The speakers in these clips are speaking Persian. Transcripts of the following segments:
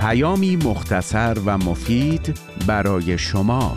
پیامی مختصر و مفید برای شما.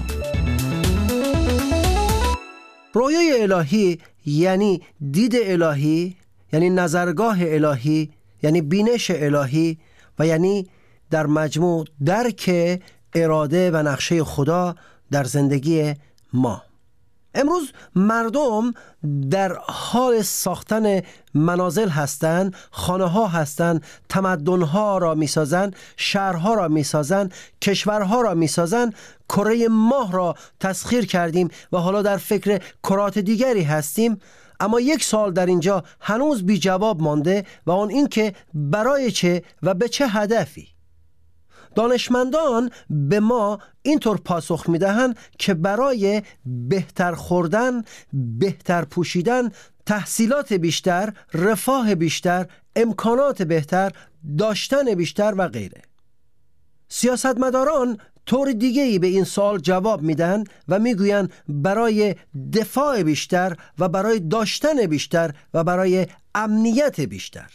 رویای الهی یعنی دید الهی، یعنی نظرگاه الهی، یعنی بینش الهی و یعنی در مجموع درک اراده و نقشه خدا در زندگی ما. امروز مردم در حال ساختن منازل هستند، خانه ها هستند، تمدن ها را می سازند، شهرها را می سازند، کشورها را می سازند. کره ماه را تسخیر کردیم و حالا در فکر کرات دیگری هستیم. اما یک سوال در اینجا هنوز بی جواب مانده و آن این که برای چه و به چه هدفی؟ دانشمندان به ما اینطور پاسخ میدهند که برای بهتر خوردن، بهتر پوشیدن، تحصیلات بیشتر، رفاه بیشتر، امکانات بهتر، داشتن بیشتر و غیره. سیاستمداران طور دیگه‌ای به این سوال جواب میدن و میگویند برای دفاع بیشتر و برای داشتن بیشتر و برای امنیت بیشتر.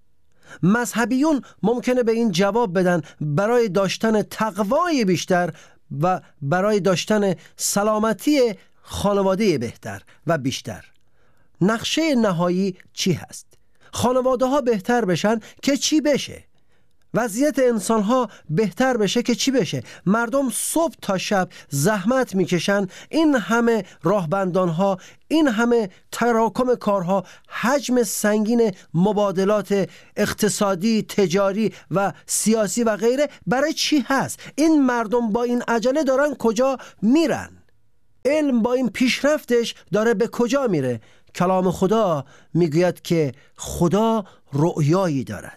مذهبیون ممکنه به این جواب بدن برای داشتن تقوای بیشتر و برای داشتن سلامتی خانواده بهتر و بیشتر. نقشه نهایی چی هست؟ خانواده ها بهتر بشن که چی بشه؟ وضعیت انسان ها بهتر بشه که چی بشه؟ مردم صبح تا شب زحمت میکشن، این همه راهبندان ها، این همه تراکم کارها، حجم سنگین مبادلات اقتصادی، تجاری و سیاسی و غیره برای چی هست؟ این مردم با این عجله دارن کجا میرن؟ علم با این پیشرفتش داره به کجا میره؟ کلام خدا میگوید که خدا رؤیایی دارد.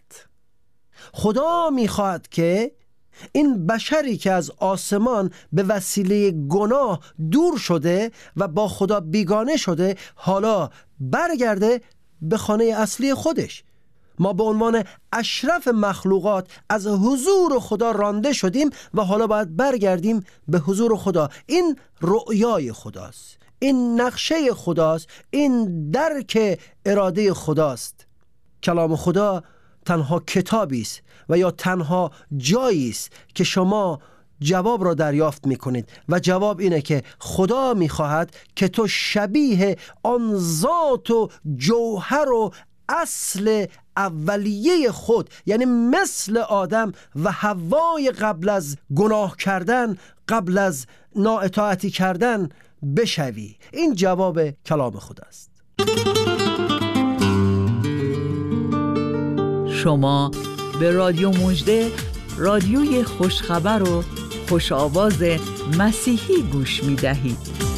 خدا میخواهد که این بشری که از آسمان به وسیله گناه دور شده و با خدا بیگانه شده حالا برگرده به خانه اصلی خودش. ما به عنوان اشرف مخلوقات از حضور خدا رانده شدیم و حالا باید برگردیم به حضور خدا. این رؤیای خداست، این نقشه خداست، این درک اراده خداست. کلام خدا تنها کتابی است و یا تنها جایی است که شما جواب را دریافت می‌کنید و جواب اینه که خدا می‌خواهد که تو شبیه آن ذات و جوهر و اصل اولیه خود، یعنی مثل آدم و حوای قبل از گناه کردن، قبل از نااطاعتی کردن بشوی. این جواب کلام خداست. شما به رادیو مژده، رادیوی خوشخبر و خوش آواز مسیحی گوش می دهید.